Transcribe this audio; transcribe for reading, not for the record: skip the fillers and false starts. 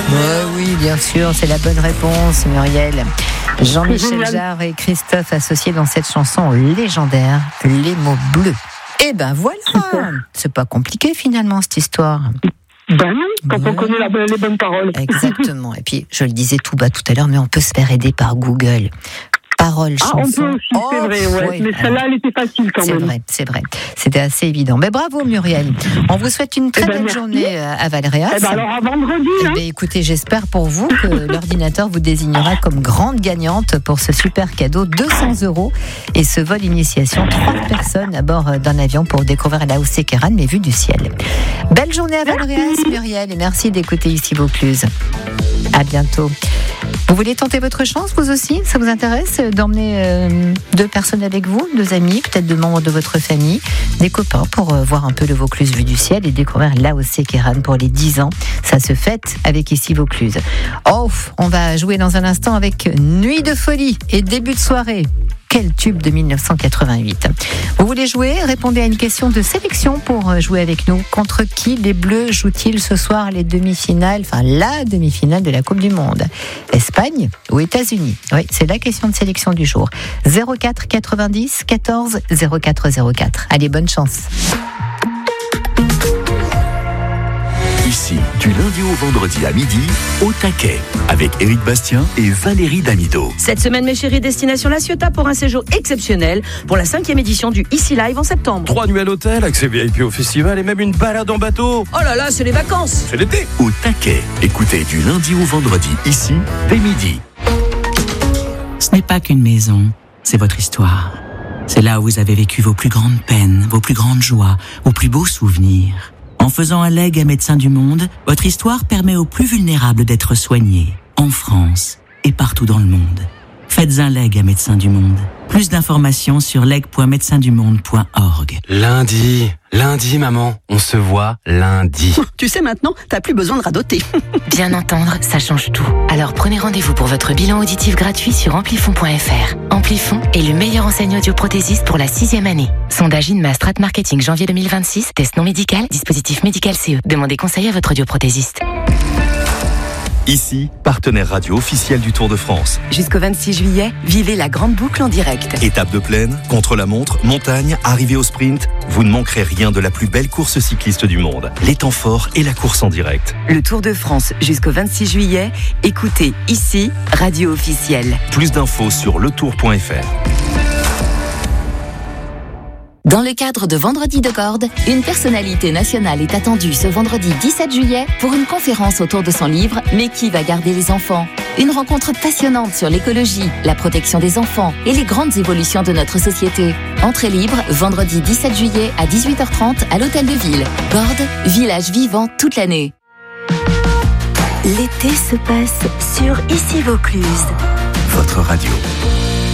Oui, bien sûr, c'est la bonne réponse, Muriel. Jean-Michel Jarre et Christophe associés dans cette chanson légendaire, Les mots bleus. Eh ben voilà, c'est pas compliqué finalement cette histoire. Ben non, quand on connaît les bonnes paroles. Exactement. Et puis, je le disais tout bas tout à l'heure, mais on peut se faire aider par Google. Paroles, chansons. On peut aussi, c'est vrai, ouais. Oui, mais celle-là, elle était facile quand même. C'est vrai. C'était assez évident. Mais bravo, Muriel. On vous souhaite une très belle journée à Valréas. Alors, à vendredi. Écoutez, j'espère pour vous que l'ordinateur vous désignera comme grande gagnante pour ce super cadeau, 200 € et ce vol initiation, 3 personnes à bord d'un avion pour découvrir la Kéran, mais vue du ciel. Belle journée à Valréas, Muriel, et merci d'écouter ici Vaucluse. À bientôt. Vous voulez tenter votre chance, vous aussi? Ça vous intéresse d'emmener 2 personnes avec vous, 2 amis, peut-être 2 membres de votre famille, des copains pour voir un peu le Vaucluse vue du ciel et découvrir la Kéran pour les 10 ans. Ça se fête avec ici Vaucluse. On va jouer dans un instant avec Nuit de folie et début de soirée. Quel tube de 1988. Vous voulez jouer? Répondez à une question de sélection pour jouer avec nous. Contre qui les Bleus jouent-ils ce soir la demi-finale de la Coupe du Monde? Espagne ou États-Unis? Oui, c'est la question de sélection du jour. 04 90 14 04 04. Allez, bonne chance. Ici, du lundi au vendredi à midi, au taquet, avec Éric Bastien et Valérie Damido. Cette semaine, mes chéris, destination La Ciotat pour un séjour exceptionnel pour la 5e édition du Ici Live en septembre. 3 nuits à l'hôtel, accès VIP au festival et même une balade en bateau. Oh là là, c'est les vacances. C'est l'été. Au taquet, écoutez du lundi au vendredi, ici, dès midi. Ce n'est pas qu'une maison, c'est votre histoire. C'est là où vous avez vécu vos plus grandes peines, vos plus grandes joies, vos plus beaux souvenirs. En faisant un leg à Médecins du Monde, votre histoire permet aux plus vulnérables d'être soignés, en France et partout dans le monde. Faites un leg à Médecins du Monde. Plus d'informations sur leg.médecindumonde.org. Lundi, maman, on se voit lundi. Tu sais maintenant, t'as plus besoin de radoter. Bien entendre, ça change tout. Alors prenez rendez-vous pour votre bilan auditif gratuit sur amplifon.fr. Amplifon est le meilleur enseigne audioprothésiste pour la 6e année. Sondage INMA Strat Marketing janvier 2026, test non médical, dispositif médical CE. Demandez conseil à votre audioprothésiste. Ici, partenaire radio officiel du Tour de France. Jusqu'au 26 juillet, vivez la grande boucle en direct. Étape de plaine, contre-la-montre, montagne, arrivée au sprint, vous ne manquerez rien de la plus belle course cycliste du monde. Les temps forts et la course en direct. Le Tour de France jusqu'au 26 juillet, écoutez ici, radio officielle. Plus d'infos sur letour.fr. Dans le cadre de Vendredi de Gordes, une personnalité nationale est attendue ce vendredi 17 juillet pour une conférence autour de son livre « Mais qui va garder les enfants ?» Une rencontre passionnante sur l'écologie, la protection des enfants et les grandes évolutions de notre société. Entrée libre, vendredi 17 juillet à 18h30 à l'Hôtel de Ville. Gordes, village vivant toute l'année. L'été se passe sur Ici Vaucluse. Votre radio.